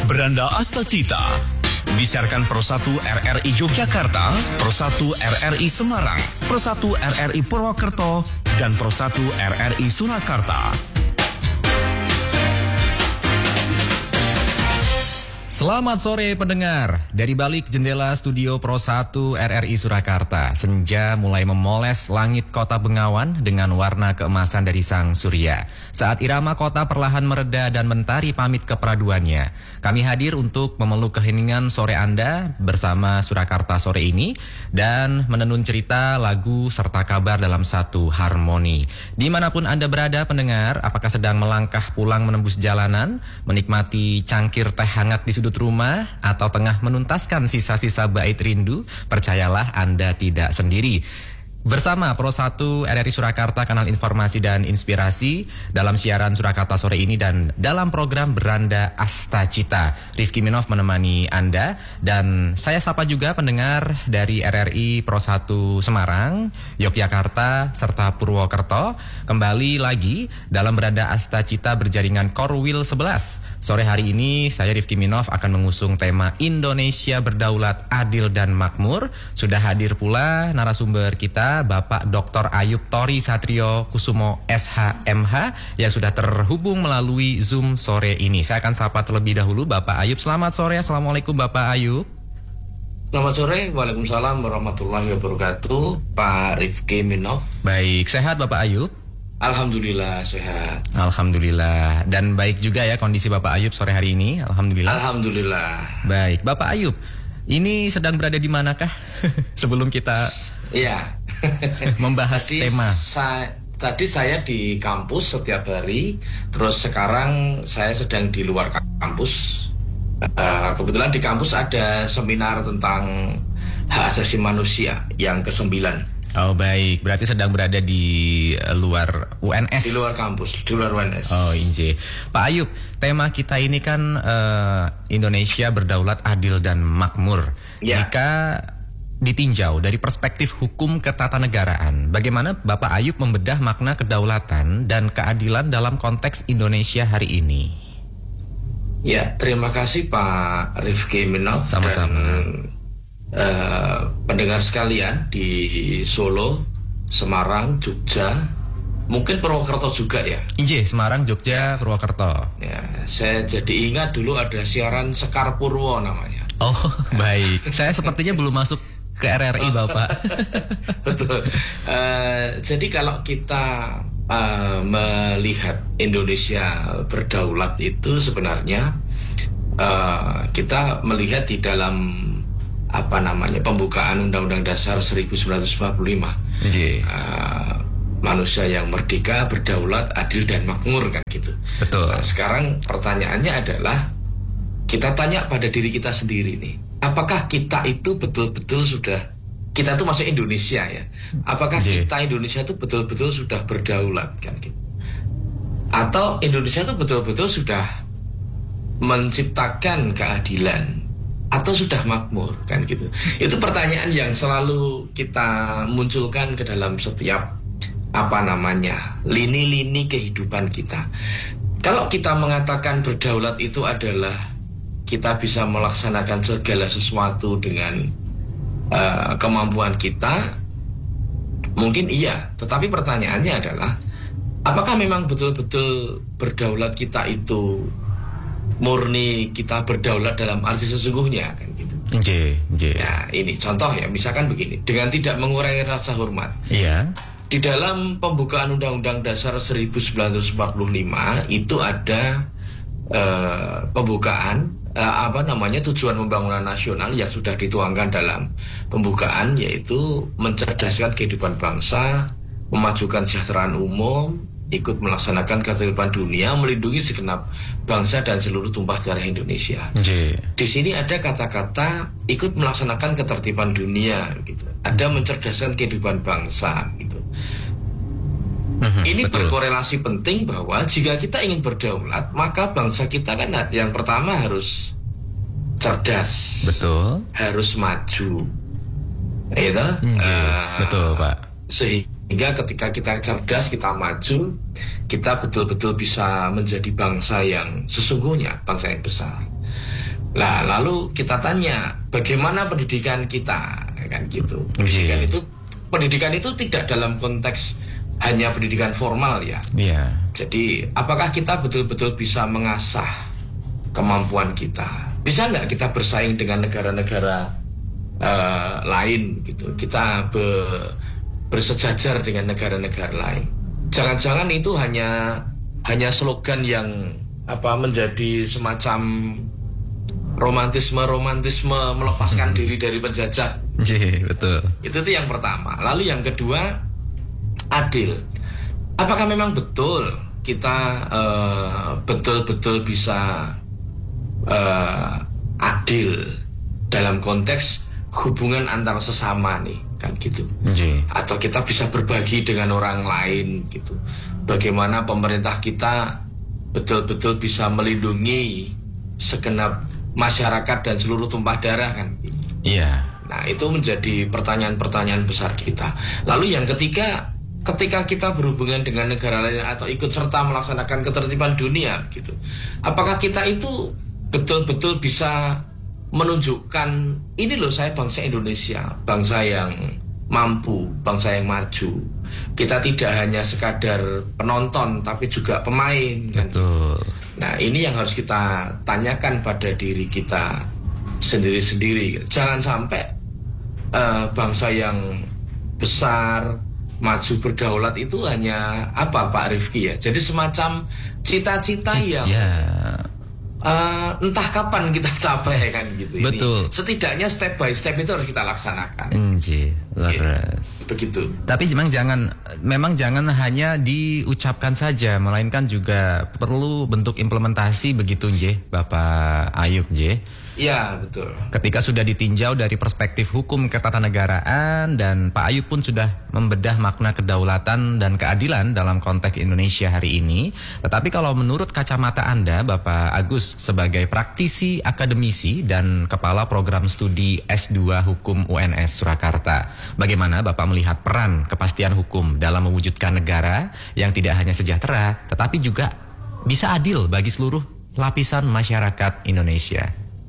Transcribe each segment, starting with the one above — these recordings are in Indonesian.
Beranda Astacita disiarkan Pro 1 RRI Yogyakarta, Pro 1 RRI Semarang, Pro 1 RRI Purwokerto, dan Pro 1 RRI Surakarta. Selamat sore pendengar. Dari balik jendela studio Pro 1 RRI Surakarta, senja mulai memoles langit kota Bengawan dengan warna keemasan dari sang surya. Saat irama kota perlahan mereda dan mentari pamit ke peraduannya, kami hadir untuk memeluk keheningan sore Anda bersama Surakarta sore ini dan menenun cerita, lagu, serta kabar dalam satu harmoni. Dimanapun Anda berada pendengar, apakah sedang melangkah pulang menembus jalanan, menikmati cangkir teh hangat di sudut rumah, atau tengah menuntaskan sisa-sisa bait rindu, percayalah Anda tidak sendiri. Bersama Pro 1 RRI Surakarta, kanal informasi dan inspirasi, dalam siaran Surakarta sore ini dan dalam program Beranda Astacita, Rifki Minov menemani Anda. Dan saya sapa juga pendengar dari RRI Pro 1 Semarang, Yogyakarta, serta Purwokerto. Kembali lagi dalam Beranda Astacita berjaringan Korwil 11. Sore hari ini saya Rifki Minov akan mengusung tema Indonesia Berdaulat, Adil dan Makmur. Sudah hadir pula narasumber kita, Bapak Dr. Ayub Tori Satrio Kusumo SHMH, yang sudah terhubung melalui Zoom sore ini. Saya akan sapa terlebih dahulu Bapak Ayub. Selamat sore, Assalamualaikum Bapak Ayub. Selamat sore, Waalaikumsalam warahmatullahi wabarakatuh, Pak Rifki Minov. Baik, sehat Bapak Ayub? Alhamdulillah sehat. Alhamdulillah. Dan baik juga ya kondisi Bapak Ayub sore hari ini. Alhamdulillah. Alhamdulillah. Baik, Bapak Ayub, ini sedang berada di manakah? Sebelum kita membahas tema. Tadi saya di kampus setiap hari, terus sekarang saya sedang di luar kampus. Kebetulan di kampus ada seminar tentang hak asasi manusia yang ke-9. Oh baik, berarti sedang berada di luar UNS. Di luar kampus, di luar UNS. Oh inje. Pak Ayub, tema kita ini kan Indonesia Berdaulat, Adil dan Makmur. Ya. Jika ditinjau dari perspektif hukum ketatanegaraan, bagaimana Bapak Ayub membedah makna kedaulatan dan keadilan dalam konteks Indonesia hari ini? Ya, terima kasih Pak Rifki Minov. Sama-sama. Pendengar sekalian di Solo, Semarang, Jogja, mungkin Purwokerto juga ya. Inje, Semarang, Jogja, Purwokerto. Ya, saya jadi ingat dulu ada siaran Sekar Purwo namanya. Oh baik, saya sepertinya belum masuk ke RRI Bapak. Betul. Jadi kalau kita melihat Indonesia berdaulat itu sebenarnya kita melihat di dalam pembukaan Undang-Undang Dasar 1945. Manusia yang merdeka, berdaulat, adil dan makmur, kan gitu. Betul. Nah, sekarang pertanyaannya adalah kita tanya pada diri kita sendiri nih. Apakah kita itu betul-betul sudah, kita itu masuk Indonesia ya, apakah kita Indonesia itu betul-betul sudah berdaulat, kan gitu? Atau Indonesia itu betul-betul sudah menciptakan keadilan, atau sudah makmur, kan gitu? Itu pertanyaan yang selalu kita munculkan ke dalam setiap lini-lini kehidupan kita. Kalau kita mengatakan berdaulat itu adalah kita bisa melaksanakan segala sesuatu dengan kemampuan kita, mungkin iya. Tetapi pertanyaannya adalah, apakah memang betul-betul berdaulat kita itu murni kita berdaulat dalam arti sesungguhnya, kan gitu? Ya, ini contoh ya, misalkan begini, dengan tidak mengurangi rasa hormat. Iya. Di dalam pembukaan Undang-Undang Dasar 1945 itu ada pembukaan tujuan pembangunan nasional yang sudah dituangkan dalam pembukaan, yaitu mencerdaskan kehidupan bangsa, memajukan kesejahteraan umum, ikut melaksanakan ketertiban dunia, melindungi segenap bangsa dan seluruh tumpah darah Indonesia. Di sini ada kata-kata ikut melaksanakan ketertiban dunia, gitu. Ada mencerdaskan kehidupan bangsa, gitu. Ini betul. Berkorelasi penting bahwa jika kita ingin berdaulat, maka bangsa kita kan yang pertama harus cerdas, betul, harus maju, gitu. Betul Pak. Sehingga ketika kita cerdas, kita maju, kita betul-betul bisa menjadi bangsa yang sesungguhnya, bangsa yang besar. Nah, lalu kita tanya bagaimana pendidikan kita, kan gitu. Pendidikan itu tidak dalam konteks hanya pendidikan formal ya. Jadi apakah kita betul-betul bisa mengasah kemampuan kita? Bisa nggak kita bersaing dengan negara-negara lain gitu? Kita bersejajar dengan negara-negara lain. Jangan-jangan itu hanya slogan yang menjadi semacam romantisme melepaskan diri dari penjajah. Betul. Itu yang pertama. Lalu yang kedua, adil. Apakah memang betul kita betul-betul bisa adil dalam konteks hubungan antar sesama nih, kan gitu. Atau kita bisa berbagi dengan orang lain gitu. Bagaimana pemerintah kita betul-betul bisa melindungi segenap masyarakat dan seluruh tumpah darah, kan gitu. Nah, itu menjadi pertanyaan-pertanyaan besar kita. Lalu yang ketiga, ketika kita berhubungan dengan negara lain atau ikut serta melaksanakan ketertiban dunia gitu, apakah kita itu betul-betul bisa menunjukkan ini loh, saya bangsa Indonesia, bangsa yang mampu, bangsa yang maju. Kita tidak hanya sekadar penonton tapi juga pemain, kan? Betul. Nah, ini yang harus kita tanyakan pada diri kita sendiri-sendiri. Jangan sampai bangsa yang besar, maju, berdaulat itu hanya Pak Rifki ya. Jadi semacam cita-cita yang entah kapan kita capai, kan gitu. Betul. Ini setidaknya step by step itu harus kita laksanakan. Begitu. Tapi memang jangan hanya diucapkan saja, melainkan juga perlu bentuk implementasi, begitu Bapak Ayub. Iya, betul. Ketika sudah ditinjau dari perspektif hukum ketatanegaraan, dan Pak Ayub pun sudah membedah makna kedaulatan dan keadilan dalam konteks Indonesia hari ini. Tetapi kalau menurut kacamata Anda, Bapak Agus, sebagai praktisi, akademisi, dan Kepala Program Studi S2 Hukum UNS Surakarta, bagaimana Bapak melihat peran kepastian hukum dalam mewujudkan negara yang tidak hanya sejahtera, tetapi juga bisa adil bagi seluruh lapisan masyarakat Indonesia?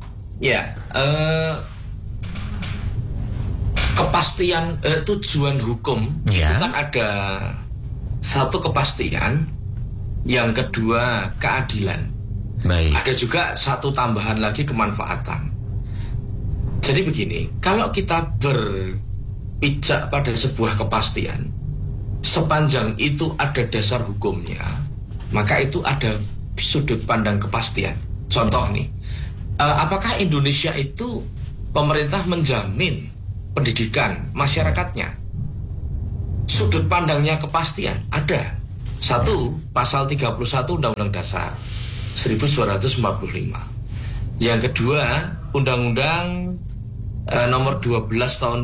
Kepastian tujuan hukum itu kan ada satu kepastian, yang kedua keadilan. Ada juga satu tambahan lagi, kemanfaatan. Jadi begini, kalau kita berpijak pada sebuah kepastian, sepanjang itu ada dasar hukumnya, maka itu ada sudut pandang kepastian. Contoh nih, apakah Indonesia itu pemerintah menjamin pendidikan masyarakatnya? Sudut pandangnya kepastian ada. Satu, pasal 31 Undang-Undang Dasar 1245. Yang kedua, Undang-Undang nomor 12 tahun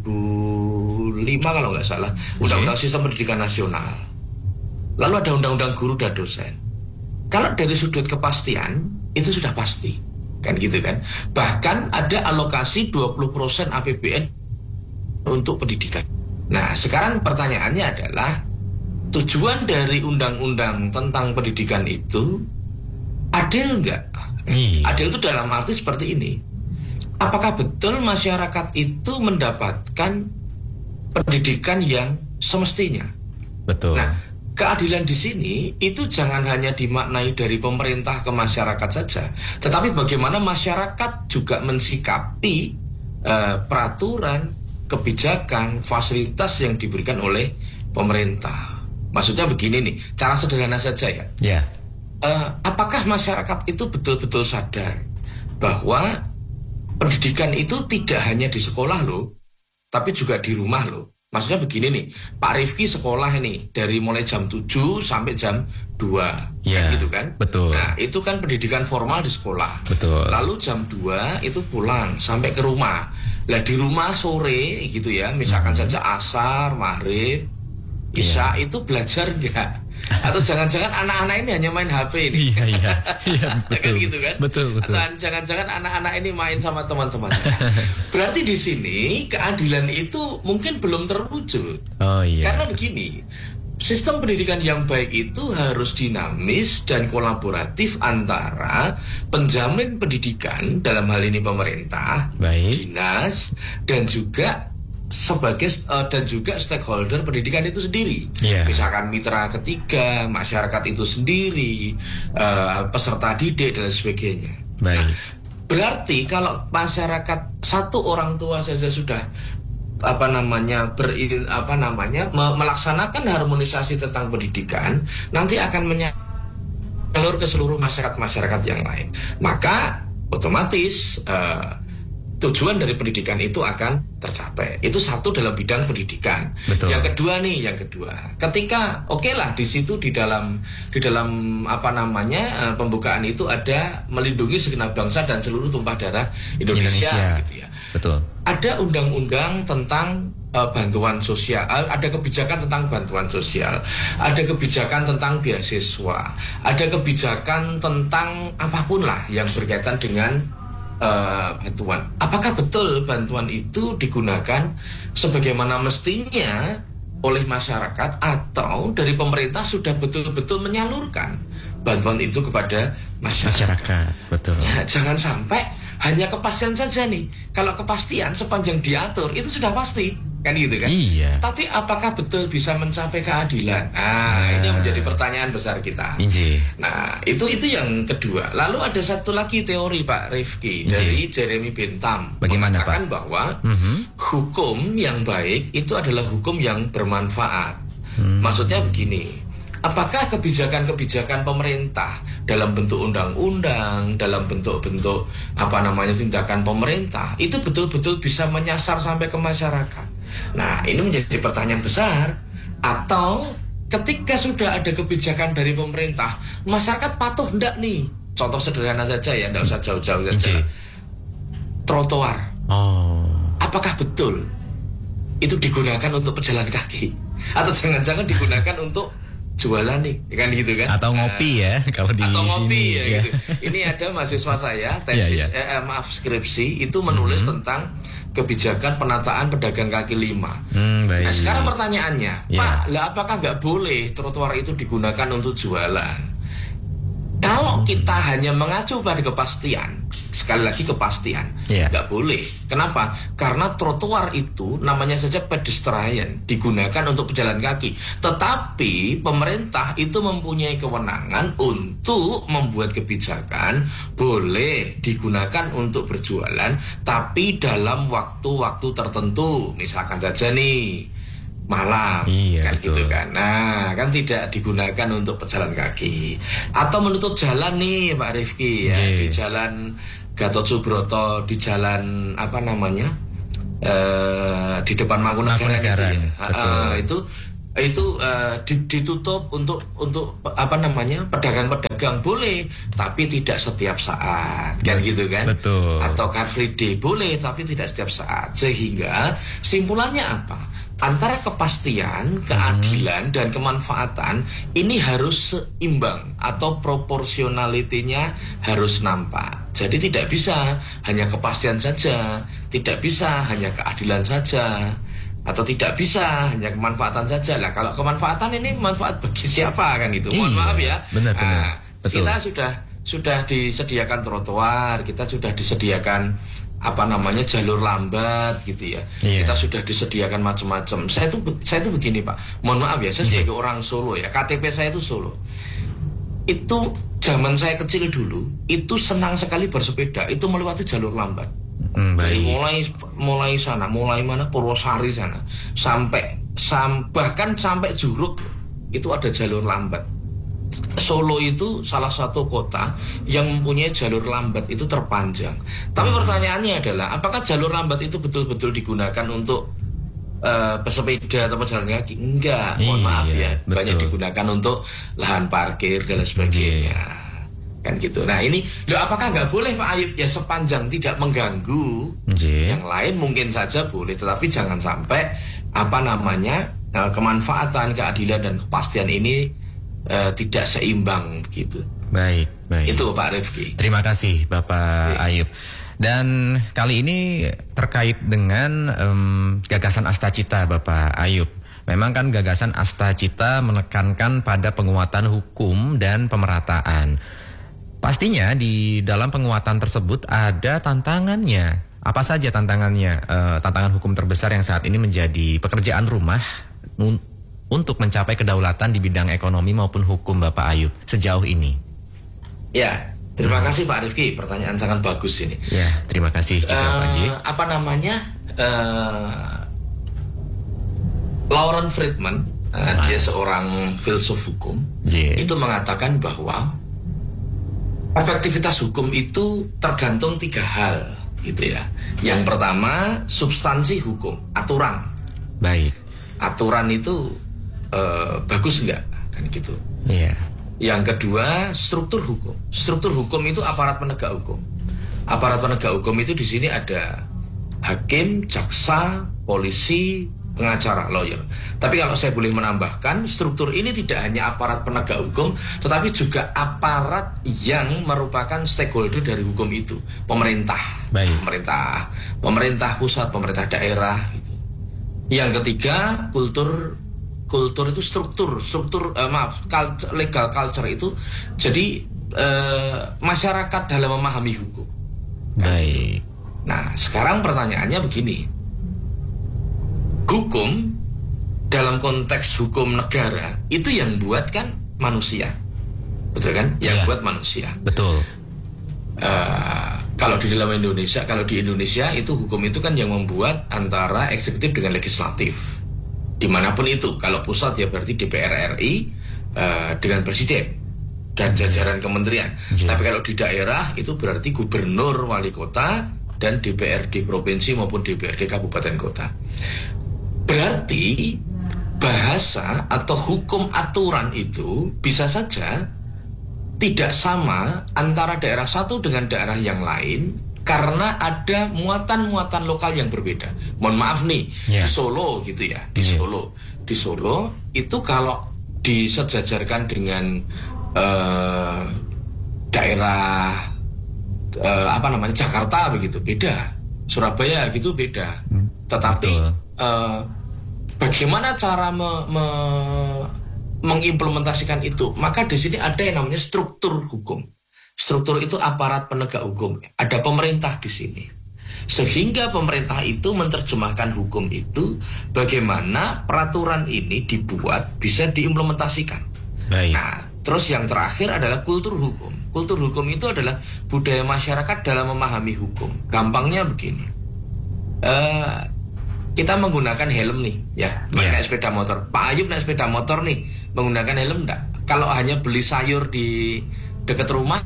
2005 kalau nggak salah, Undang-Undang Sistem Pendidikan Nasional. Lalu ada Undang-Undang Guru dan Dosen. Kalau dari sudut kepastian itu sudah pasti, kan gitu kan. Bahkan ada alokasi 20% APBN untuk pendidikan. Nah, sekarang pertanyaannya adalah, tujuan dari undang-undang tentang pendidikan itu adil nggak? Adil itu dalam arti seperti ini. Apakah betul masyarakat itu mendapatkan pendidikan yang semestinya? Betul. Nah, keadilan di sini itu jangan hanya dimaknai dari pemerintah ke masyarakat saja, tetapi bagaimana masyarakat juga mensikapi peraturan, kebijakan, fasilitas yang diberikan oleh pemerintah. Maksudnya begini nih, cara sederhana saja ya. Apakah masyarakat itu betul-betul sadar bahwa pendidikan itu tidak hanya di sekolah loh, tapi juga di rumah loh. Maksudnya begini nih, Pak Rifki sekolah ini dari mulai jam 7 sampai jam 2, kan gitu kan? Betul. Nah, itu kan pendidikan formal di sekolah. Betul. Lalu jam 2 itu pulang sampai ke rumah. Lah di rumah sore gitu ya, misalkan saja asar, maghrib, isya, itu belajar enggak? Atau jangan-jangan anak-anak ini hanya main HP ini? Iya, betul. Kan gitu kan? Betul. Atau jangan-jangan anak-anak ini main sama teman-teman. Berarti di sini keadilan itu mungkin belum terwujud. Oh iya. Karena begini, sistem pendidikan yang baik itu harus dinamis dan kolaboratif antara penjamin pendidikan, dalam hal ini pemerintah, dinas, dan juga dan juga stakeholder pendidikan itu sendiri. Misalkan mitra ketiga, masyarakat itu sendiri, peserta didik dan sebagainya. Nah, berarti kalau masyarakat, satu orang tua saja sudah melaksanakan harmonisasi tentang pendidikan, nanti akan menyalur ke seluruh masyarakat yang lain. Maka otomatis tujuan dari pendidikan itu akan tercapai. Itu satu dalam bidang pendidikan. Betul. Yang kedua, ketika lah di situ di dalam pembukaan itu ada melindungi segenap bangsa dan seluruh tumpah darah Indonesia. Gitu ya. Betul. Ada undang-undang tentang bantuan sosial, ada kebijakan tentang bantuan sosial, ada kebijakan tentang beasiswa, ada kebijakan tentang apapun lah yang berkaitan dengan bantuan. Apakah betul bantuan itu digunakan sebagaimana mestinya oleh masyarakat, atau dari pemerintah sudah betul-betul menyalurkan bantuan itu kepada masyarakat? Betul. Ya, jangan sampai hanya kepastian saja nih. Kalau kepastian sepanjang diatur itu sudah pasti. Kan gitu kan? Iya. Tapi apakah betul bisa mencapai keadilan? Ini yang menjadi pertanyaan besar kita. Nah, itu yang kedua. Lalu ada satu lagi teori Pak Rifki dari Jeremy Bentham. Bagaimana mengatakan Pak? Bahwa hukum yang baik itu adalah hukum yang bermanfaat. Maksudnya begini. Apakah kebijakan-kebijakan pemerintah dalam bentuk undang-undang, dalam bentuk-bentuk tindakan pemerintah itu betul-betul bisa menyasar sampai ke masyarakat? Nah, ini menjadi pertanyaan besar. Atau ketika sudah ada kebijakan dari pemerintah, masyarakat patuh enggak nih? Contoh sederhana saja ya, enggak usah jauh-jauh saja. Trotoar. Apakah betul itu digunakan untuk pejalan kaki? Atau jangan-jangan digunakan untuk jualan nih, kan gitu kan? Atau ngopi ya, kalau di atau ngopi sini, ya, gitu. Ini ada mahasiswa saya tesis skripsi itu menulis tentang kebijakan penataan pedagang kaki lima. Nah, sekarang pertanyaannya, Pak, apakah nggak boleh trotoar itu digunakan untuk jualan? Kalau kita hanya mengacu pada kepastian, sekali lagi kepastian, nggak boleh. Kenapa? Karena trotoar itu namanya saja pedestrian, digunakan untuk pejalan kaki. Tetapi pemerintah itu mempunyai kewenangan untuk membuat kebijakan boleh digunakan untuk berjualan, tapi dalam waktu-waktu tertentu. Misalkan saja nih, malam, kan betul. Gitu kan. Nah, kan tidak digunakan untuk pejalan kaki. Atau menutup jalan nih Pak Rifki ya, di jalan Gatot Subroto, di jalan di depan Mangkunagaran itu ditutup untuk pedagang-pedagang boleh, tapi tidak setiap saat, kan gitu kan? Betul. Atau Car Free Day boleh, tapi tidak setiap saat. Sehingga simpulannya apa? Antara kepastian, keadilan, dan kemanfaatan ini harus seimbang atau proporsionalitinya harus nampak. Jadi tidak bisa hanya kepastian saja, tidak bisa hanya keadilan saja, atau tidak bisa hanya kemanfaatan saja. Lah kalau kemanfaatan ini manfaat bagi siapa kan itu? Mohon maaf ya. Benar. Kita sudah disediakan trotoar, kita sudah disediakan jalur lambat gitu ya. Kita sudah disediakan macam-macam. Saya itu begini Pak. Mohon maaf ya, saya sebagai orang Solo ya, KTP saya itu Solo. Itu zaman saya kecil dulu, itu senang sekali bersepeda, itu melewati jalur lambat. Dari mulai sana, mulai mana Purwosari sana, bahkan sampai Juruk itu ada jalur lambat. Solo itu salah satu kota yang mempunyai jalur lambat itu terpanjang. Tapi pertanyaannya adalah, apakah jalur lambat itu betul-betul digunakan untuk pesepeda atau pejalan kaki? Enggak, mohon maaf ya, banyak digunakan untuk lahan parkir dan sebagainya. Kan gitu. Nah ini, apakah nggak boleh Pak Ayub? Ya sepanjang tidak mengganggu yang lain mungkin saja boleh, tetapi jangan sampai kemanfaatan, keadilan dan kepastian ini tidak seimbang begitu. Baik. Itu Pak Rifki. Terima kasih Bapak Ayub. Dan kali ini terkait dengan gagasan Astacita Bapak Ayub. Memang kan gagasan Astacita menekankan pada penguatan hukum dan pemerataan. Pastinya di dalam penguatan tersebut ada tantangannya. Apa saja tantangannya? Tantangan hukum terbesar yang saat ini menjadi pekerjaan rumah untuk mencapai kedaulatan di bidang ekonomi maupun hukum, Bapak Ayub, sejauh ini. Ya, terima kasih Pak Rifki, pertanyaan sangat bagus ini. Ya, terima kasih juga Pak Haji. Apa namanya? Lauren Friedman, dia seorang filsuf hukum, itu mengatakan bahwa efektivitas hukum itu tergantung 3 hal, gitu ya. Yang pertama, substansi hukum, aturan. Baik. Aturan itu bagus enggak, kan gitu. Iya. Yang kedua, struktur hukum. Struktur hukum itu aparat penegak hukum. Aparat penegak hukum itu di sini ada hakim, jaksa, polisi, pengacara, lawyer. Tapi kalau saya boleh menambahkan, struktur ini tidak hanya aparat penegak hukum, tetapi juga aparat yang merupakan stakeholder dari hukum itu, pemerintah. Baik. Pemerintah pusat, pemerintah daerah. Gitu. Yang ketiga, kultur itu struktur, legal culture itu. Jadi masyarakat dalam memahami hukum. Baik. Nah, sekarang pertanyaannya begini. Hukum dalam konteks hukum negara itu yang buat kan manusia, betul kan? Yang buat manusia. Betul. Kalau di Indonesia itu hukum itu kan yang membuat antara eksekutif dengan legislatif, dimanapun itu. Kalau pusat ya berarti DPR RI dengan presiden dan jajaran kementerian. Tapi kalau di daerah itu berarti gubernur, wali kota, dan DPRD provinsi maupun DPRD kabupaten kota. Berarti bahasa atau hukum aturan itu bisa saja tidak sama antara daerah satu dengan daerah yang lain karena ada muatan-muatan lokal yang berbeda. Mohon maaf nih, di Solo gitu ya, di Solo itu kalau disejajarkan dengan daerah Jakarta begitu beda, Surabaya gitu beda. Tetapi bagaimana cara mengimplementasikan itu? Maka di sini ada yang namanya struktur hukum. Struktur itu aparat penegak hukum. Ada pemerintah di sini. Sehingga pemerintah itu menerjemahkan hukum itu bagaimana peraturan ini dibuat bisa diimplementasikan. Baik. Nah, terus yang terakhir adalah kultur hukum. Kultur hukum itu adalah budaya masyarakat dalam memahami hukum. Gampangnya begini. Kita menggunakan helm nih, ya, naik sepeda motor. Pak Ayub naik sepeda motor nih, menggunakan helm enggak? Kalau hanya beli sayur di dekat rumah,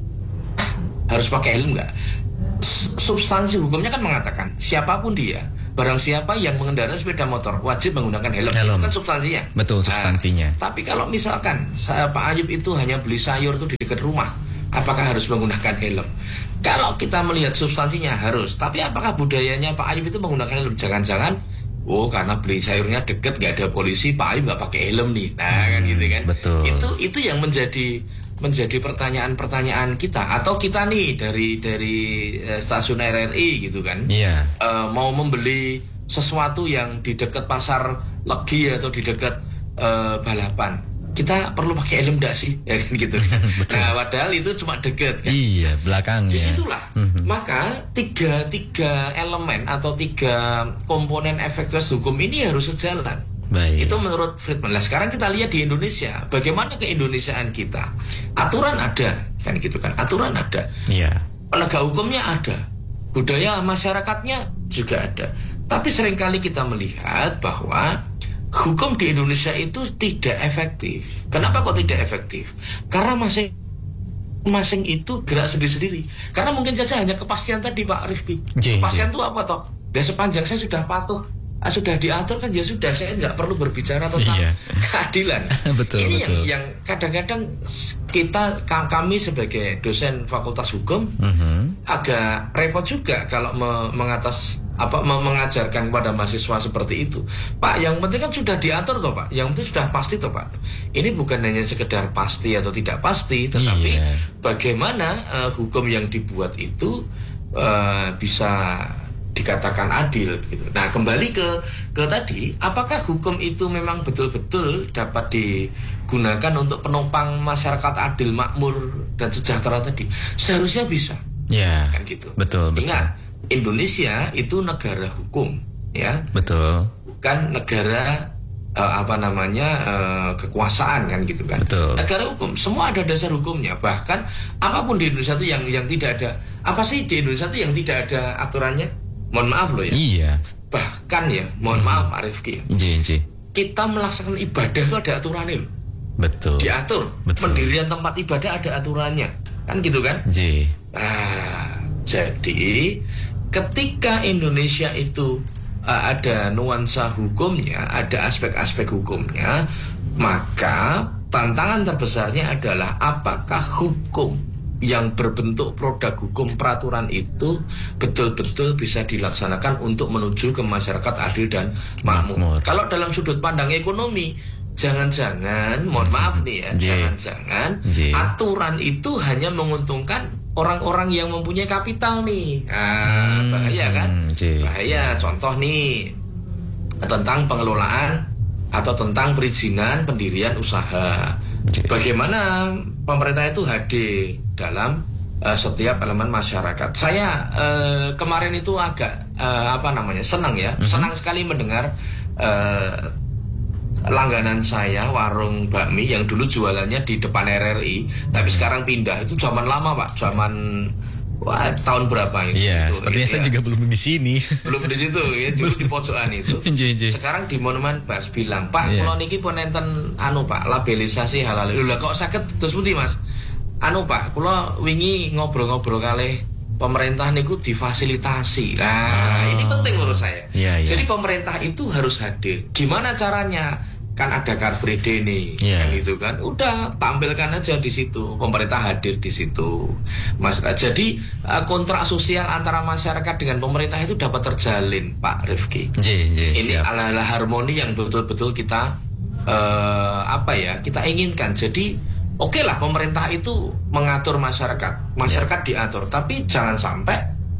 harus pakai helm enggak? Substansi hukumnya kan mengatakan siapapun dia, barang siapa yang mengendarai sepeda motor wajib menggunakan helm. Itu kan substansinya. Betul, substansinya. Tapi kalau misalkan Pak Ayub itu hanya beli sayur tuh di dekat rumah, apakah harus menggunakan helm? Kalau kita melihat substansinya harus, tapi apakah budayanya Pak Ayub itu menggunakan helm? Jangan-jangan, karena beli sayurnya deket, nggak ada polisi, Pak Ayub nggak pakai helm nih. Nah kan gitu kan. Betul. Itu yang menjadi pertanyaan-pertanyaan kita, atau kita nih dari stasiun RRI gitu kan. Mau membeli sesuatu yang di dekat pasar Legi atau di dekat balapan. Kita perlu pakai helm enggak sih? Ya kan gitu. Nah, padahal itu cuma deket kan. Iya, belakangnya. Disitulah. Maka tiga elemen atau 3 komponen efektivitas hukum ini harus sejalan. Baik. Itu menurut Friedman. Nah, sekarang kita lihat di Indonesia, bagaimana keindonesiaan kita. Aturan ada, kan gitu kan. Aturan ada. Iya. Penegak hukumnya ada. Budaya masyarakatnya juga ada. Tapi seringkali kita melihat bahwa hukum di Indonesia itu tidak efektif. Kenapa kok tidak efektif? Karena masing-masing itu gerak sendiri-sendiri. Karena mungkin saja hanya kepastian tadi Pak Rifki. Kepastian itu apa toh? Ya sepanjang saya sudah patuh, sudah diatur kan ya sudah, saya nggak perlu berbicara tentang keadilan. Betul, ini yang kadang-kadang kami sebagai dosen Fakultas Hukum agak repot juga kalau mengajarkan kepada mahasiswa seperti itu. Pak, yang penting kan sudah diatur toh Pak. Yang penting sudah pasti toh Pak. Ini bukan hanya sekedar pasti atau tidak pasti, tetapi bagaimana hukum yang dibuat itu bisa dikatakan adil gitu. Nah, kembali ke tadi, apakah hukum itu memang betul-betul dapat digunakan untuk penopang masyarakat adil, makmur dan sejahtera tadi? Seharusnya bisa. Ya. Kan gitu. Betul. Ingat, Indonesia itu negara hukum, ya. Betul. Bukan negara kekuasaan kan gitu kan. Betul. Negara hukum, semua ada dasar hukumnya. Bahkan apapun di Indonesia itu yang tidak ada. Apa sih di Indonesia itu yang tidak ada aturannya? Mohon maaf loh ya. Iya. Bahkan ya, mohon maaf Pak Rifki. Kita melaksanakan ibadah itu ada aturannya loh. Betul. Diatur. Betul. Pendirian tempat ibadah ada aturannya. Kan gitu kan? Nah, jadi ketika Indonesia itu ada nuansa hukumnya, ada aspek-aspek hukumnya, maka tantangan terbesarnya adalah apakah hukum yang berbentuk produk hukum peraturan itu betul-betul bisa dilaksanakan untuk menuju ke masyarakat adil dan makmur. Kalau dalam sudut pandang ekonomi, jangan-jangan, mohon maaf nih ya, jangan-jangan aturan itu hanya menguntungkan orang-orang yang mempunyai kapital nih. Bahaya kan? Bahaya. Contoh nih, tentang pengelolaan atau tentang perizinan pendirian usaha. Bagaimana pemerintah itu hadir dalam setiap elemen masyarakat. Saya kemarin itu agak senang ya, senang sekali mendengar langganan saya warung bakmi yang dulu jualannya di depan RRI, tapi sekarang pindah. Itu zaman lama Pak, zaman tahun berapa itu? Iya, sepertinya saya juga belum di sini. Belum di situ ya, dulu di pojokan itu. Sekarang di Monumen Pers bilang, Pak, kalau niki pun enten Pak, labelisasi halal. Lha kok sakit terus putih Mas? Pak, kalau wingi ngobrol-ngobrol kalih pemerintah niku difasilitasi. Nah, ini penting menurut saya. Jadi pemerintah itu harus hadir. Gimana caranya? Kan ada Car Free Day nih, kan gitu kan. Udah tampilkan aja di situ. Pemerintah hadir di situ. Jadi kontrak sosial antara masyarakat dengan pemerintah itu dapat terjalin, Pak Rifki. Ini ala-ala harmoni yang betul-betul kita kita inginkan. Jadi oke lah, pemerintah itu mengatur masyarakat diatur, tapi jangan sampai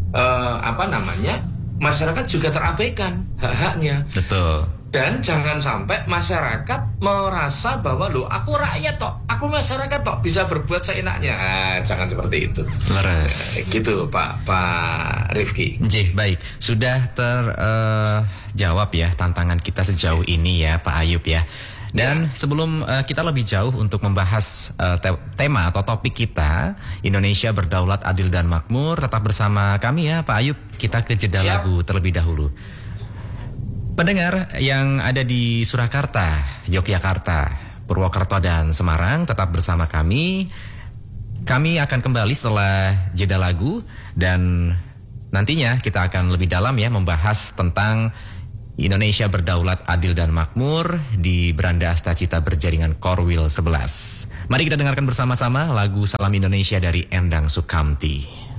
masyarakat juga terabaikan hak-haknya. Betul. Dan jangan sampai masyarakat merasa bahwa loh, aku rakyat toh, aku masyarakat toh, bisa berbuat seenaknya. Jangan seperti itu. Leres. Gitu Pak Rifki. Baik, sudah terjawab ya tantangan kita sejauh ini ya Pak Ayub ya. Dan sebelum kita lebih jauh untuk membahas tema atau topik kita, Indonesia berdaulat, adil dan makmur, tetap bersama kami ya Pak Ayub. Kita ke jeda lagu terlebih dahulu. Pendengar yang ada di Surakarta, Yogyakarta, Purwokerto dan Semarang, tetap bersama kami. Kami akan kembali setelah jeda lagu dan nantinya kita akan lebih dalam ya membahas tentang Indonesia berdaulat, adil dan makmur di Beranda Astacita berjaringan Korwil 11. Mari kita dengarkan bersama-sama lagu Salam Indonesia dari Endang Sukamti.